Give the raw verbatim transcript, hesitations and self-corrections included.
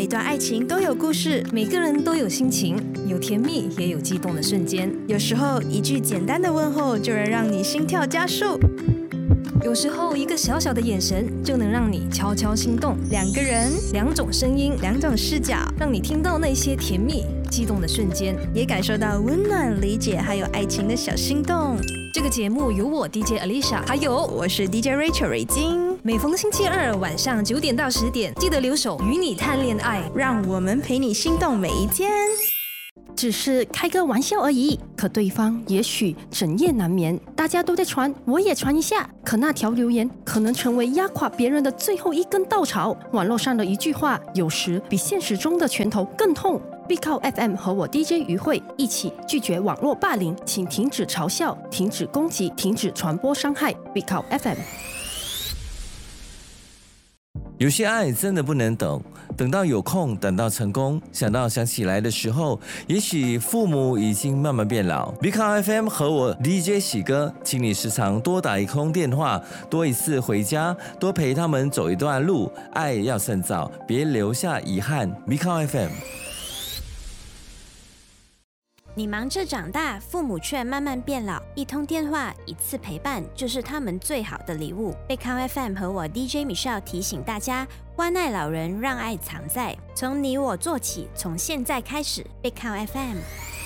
段爱情都有故事， 每个人都有心情，有甜蜜也有激动的瞬间。 有时候一句简单的问候就能让你心跳加速， 有时候一个小小的眼神就能让你悄悄心动。 两个人， 两种声音， 两种视角， 让你听到那些甜蜜激动的瞬间， 也感受到温暖、理解还有爱情的小心动。 这个节目由我 D J Alicia， 还有我是 D J Rachel 瑞金。 每逢星期二晚上九点到十点，记得留守与你谈恋爱， 让我们陪你心动每一天。 只是开个玩笑而已，可对方也许整夜难眠。大家都在传，我也传一下。可那条留言可能成为压垮别人的最后一根稻草。网络上的一句话，有时比现实中的拳头更痛。必靠 F M 和我 D J 于慧一起拒绝网络霸凌，请停止嘲笑，停止攻击，停止传播伤害。必靠 F M。 有些爱真的不能等，等到有空，等到成功，想到想起来的时候，也许父母已经慢慢变老。必靠 F M 和我 D J 喜哥，请你时常多打一通电话，多一次回家，多陪他们走一段路。爱要趁早，别留下遗憾。必靠 F M。 你忙着长大，父母却慢慢变老，一通电话，一次陪伴，就是他们最好的礼物。必靠 F M 和我 D J Michelle 提醒大家，关爱老人，让爱藏在，从你我做起，从现在开始。必靠 F M。